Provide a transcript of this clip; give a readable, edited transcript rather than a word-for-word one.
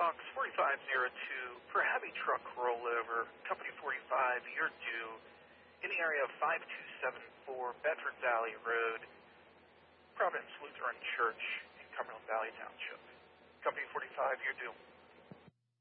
box 4502 for heavy truck rollover. Company 45, you're due in the area of 5274 Bedford Valley Road, Providence Lutheran Church in Cumberland Valley Township. Company 45, you're due.